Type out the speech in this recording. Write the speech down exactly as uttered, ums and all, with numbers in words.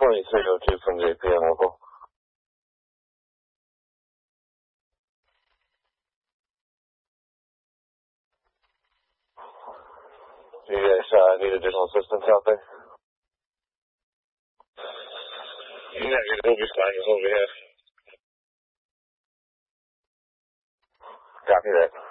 twenty-three oh two from J P M local. Do you guys uh, need additional assistance out there? Yeah, we'll be fine as what we have. Copy that.